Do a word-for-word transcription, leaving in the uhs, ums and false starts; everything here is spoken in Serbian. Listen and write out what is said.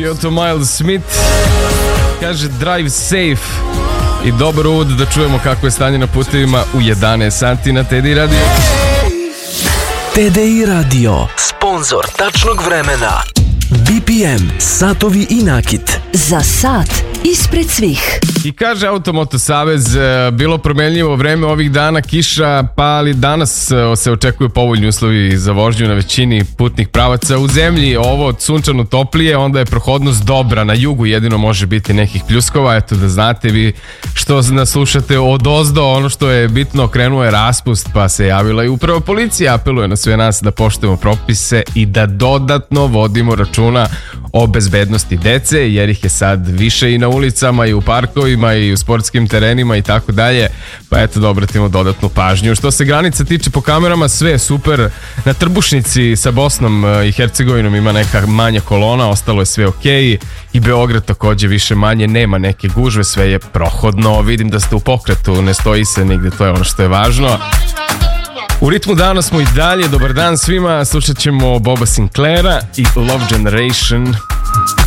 Bio to Miles Smith. Kaže Drive Safe. I dobar uvod da čujemo kako je stanje na putevima u jedanaest sati na T D I Radio. T D I Radio, sponzor tačnog vremena. B P M, satovi i nakit. Za sat ispred svih. I kaže Automoto Savez, bilo promenljivo vreme ovih dana, kiša, pa ali danas se očekuju povoljni uslovi za vožnju na većini putnih pravaca u zemlji. Ovo sunčano toplije, onda je prohodnost dobra. Na jugu jedino može biti nekih pljuskova. Eto da znate vi što nas slušate od ozdo, ono što je bitno, krenuo je raspust, pa se javila i upravo policija. Apeluje na sve nas da poštujemo propise i da dodatno vodimo računa o bezbednosti dece, jer ih je sad više i na ulicama i u parkovima i u sportskim terenima i tako dalje, pa eto da obratimo dodatnu pažnju. Što se granica tiče, po kamerama sve je super. Na trbušnici sa Bosnom i Hercegovinom ima neka manja kolona, ostalo je sve okej. I Beograd takođe više manje, nema neke gužve, sve je prohodno. Vidim da ste u pokretu, ne stoji se nigde, to je ono što je važno. U ritmu dana smo i dalje, dobar dan svima, slušat ćemo Boba Sinclaira i Love Generation.